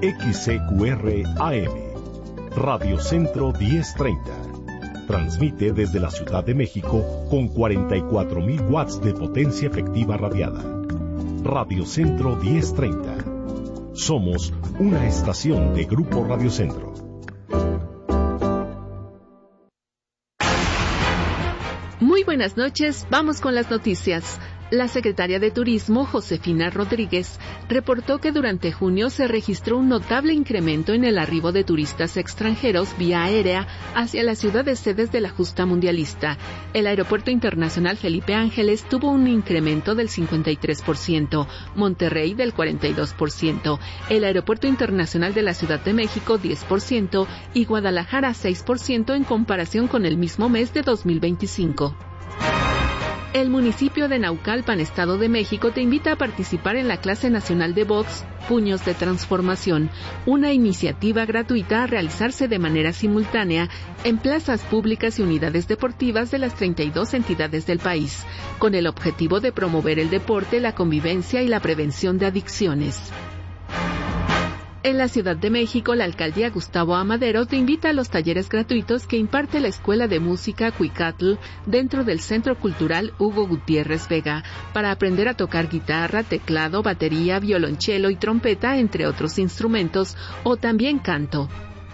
XCQR AM, Radio Centro 1030. Transmite desde la Ciudad de México con 44,000 watts de potencia efectiva radiada. Radio Centro 1030. Somos una estación de Grupo Radio Centro. Muy buenas noches, vamos con las noticias. La secretaria de Turismo, Josefina Rodríguez, reportó que durante junio se registró un notable incremento en el arribo de turistas extranjeros vía aérea hacia las ciudades sedes de la justa mundialista. El Aeropuerto Internacional Felipe Ángeles tuvo un incremento del 53%, Monterrey del 42%, el Aeropuerto Internacional de la Ciudad de México 10% y Guadalajara 6% en comparación con el mismo mes de 2025. El municipio de Naucalpan, Estado de México, te invita a participar en la clase nacional de box Puños de Transformación, una iniciativa gratuita a realizarse de manera simultánea en plazas públicas y unidades deportivas de las 32 entidades del país, con el objetivo de promover el deporte, la convivencia y la prevención de adicciones. En la Ciudad de México, la alcaldía Gustavo A. Madero te invita a los talleres gratuitos que imparte la Escuela de Música Cuicatl dentro del Centro Cultural Hugo Gutiérrez Vega para aprender a tocar guitarra, teclado, batería, violonchelo y trompeta, entre otros instrumentos, o también canto.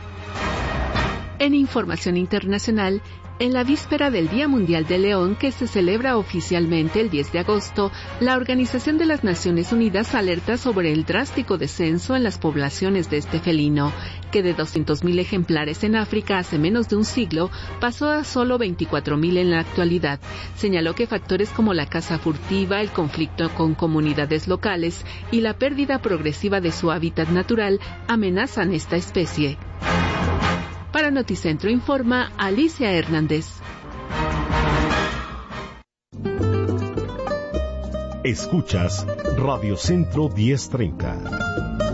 En información internacional, en la víspera del Día Mundial del León, que se celebra oficialmente el 10 de agosto, la Organización de las Naciones Unidas alerta sobre el drástico descenso en las poblaciones de este felino, que de 200,000 ejemplares en África hace menos de un siglo, pasó a solo 24,000 en la actualidad. Señaló que factores como la caza furtiva, el conflicto con comunidades locales y la pérdida progresiva de su hábitat natural amenazan esta especie. Para Noticentro informa Alicia Hernández. Escuchas Radio Centro 1030.